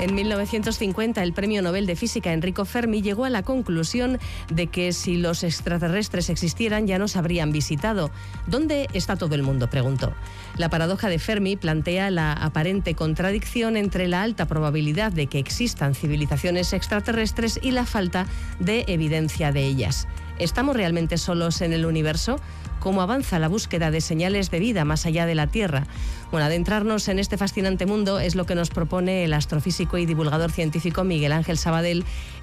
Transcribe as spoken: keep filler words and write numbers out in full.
En mil novecientos cincuenta, el premio Nobel de Física Enrico Fermi llegó a la conclusión de que si los extraterrestres existieran ya nos habrían visitado. ¿Dónde está todo el mundo?, preguntó. La paradoja de Fermi plantea la aparente contradicción entre la alta probabilidad de que existan civilizaciones extraterrestres y la falta de evidencia de ellas. ¿Estamos realmente solos en el universo? ¿Cómo avanza la búsqueda de señales de vida más allá de la Tierra? Bueno, adentrarnos en este fascinante mundo es lo que nos propone el astrofísico y divulgador científico Miguel Ángel Sabadell